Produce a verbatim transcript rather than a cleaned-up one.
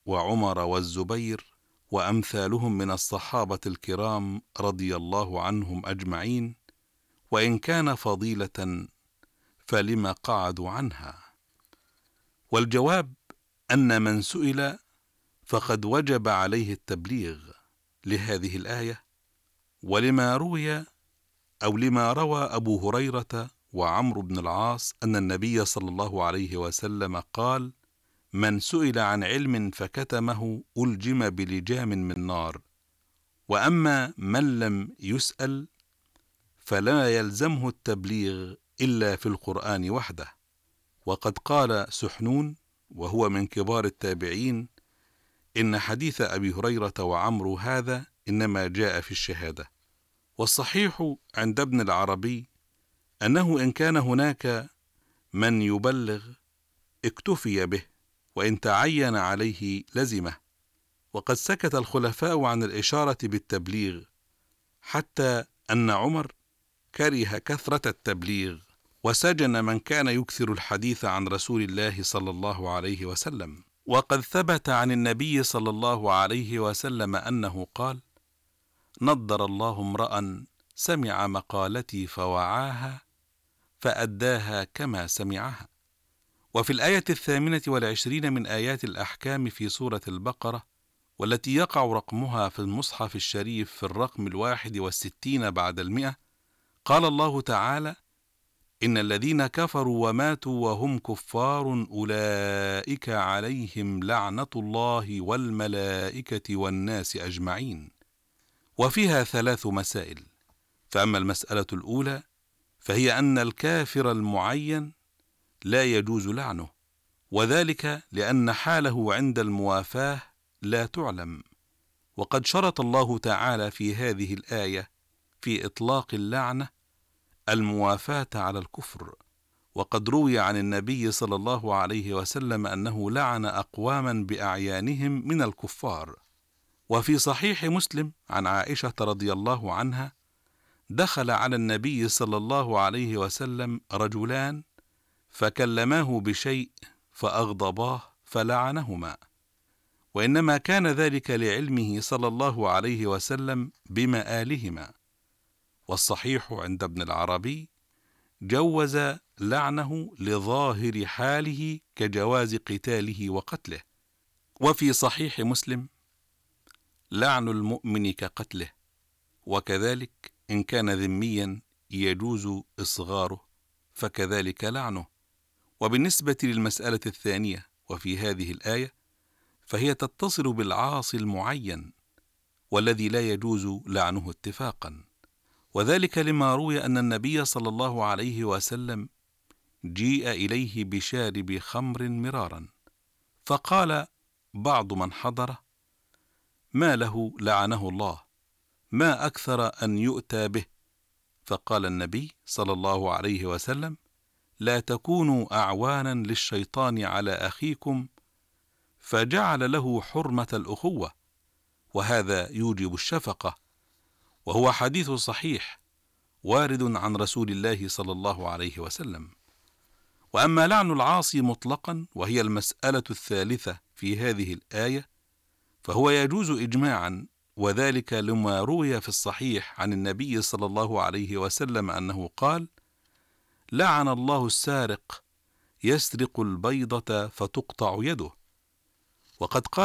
وعمر والزبير وأمثالهم من الصحابة الكرام رضي الله عنهم أجمعين، وإن كان فضيلة فلما قعدوا عنها؟ والجواب أن من سئل فقد وجب عليه التبليغ لهذه الآية، ولما روي أو لما روى أبو هريرة وعمرو بن العاص أن النبي صلى الله عليه وسلم قال: من سئل عن علم فكتمه ألجم بلجام من نار، وأما من لم يسأل فلا يلزمه التبليغ إلا في القرآن وحده. وقد قال سحنون وهو من كبار التابعين: إن حديث أبي هريرة وعمرو هذا إنما جاء في الشهادة. والصحيح عند ابن العربي أنه إن كان هناك من يبلغ اكتفي به، وإن تعين عليه لزمه. وقد سكت الخلفاء عن الإشارة بالتبليغ، حتى أن عمر كره كثرة التبليغ وسجن من كان يكثر الحديث عن رسول الله صلى الله عليه وسلم. وقد ثبت عن النبي صلى الله عليه وسلم أنه قال: نضر الله امرأ سمع مقالتي فوعاها فأداها كما سمعها. وفي الآية الثامنة والعشرين من آيات الأحكام في سورة البقرة، والتي يقع رقمها في المصحف الشريف في الرقم الواحد والستين بعد المئة، قال الله تعالى: إن الذين كفروا وماتوا وهم كفار أولئك عليهم لعنة الله والملائكة والناس أجمعين. وفيها ثلاث مسائل. فأما المسألة الأولى فهي أن الكافر المعين لا يجوز لعنه، وذلك لأن حاله عند الموافاة لا تعلم. وقد شرط الله تعالى في هذه الآية في إطلاق اللعنة الموافاة على الكفر. وقد روي عن النبي صلى الله عليه وسلم أنه لعن أقواما بأعيانهم من الكفار. وفي صحيح مسلم عن عائشة رضي الله عنها: دخل على النبي صلى الله عليه وسلم رجلان فكلماه بشيء فأغضباه فلعنهما، وإنما كان ذلك لعلمه صلى الله عليه وسلم بمآلهما. والصحيح عند ابن العربي جوز لعنه لظاهر حاله كجواز قتاله وقتله. وفي صحيح مسلم: لعن المؤمن كقتله، وكذلك إن كان ذميا يجوز إصغاره فكذلك لعنه. وبالنسبة للمسألة الثانية وفي هذه الآية فهي تتصل بالعاصي المعين والذي لا يجوز لعنه اتفاقا، وذلك لما روي أن النبي صلى الله عليه وسلم جيء إليه بشارب خمر مرارا، فقال بعض من حضره: ما له لعنه الله، ما أكثر أن يؤتى به. فقال النبي صلى الله عليه وسلم: لا تكونوا أعوانا للشيطان على أخيكم، فجعل له حرمة الأخوة، وهذا يوجب الشفقة، وهو حديث صحيح وارد عن رسول الله صلى الله عليه وسلم. وأما لعن العاصي مطلقا وهي المسألة الثالثة في هذه الآية فهو يجوز إجماعا، وذلك لما روي في الصحيح عن النبي صلى الله عليه وسلم أنه قال: لعن الله السارق يسرق البيضة فتقطع يده. وقد قال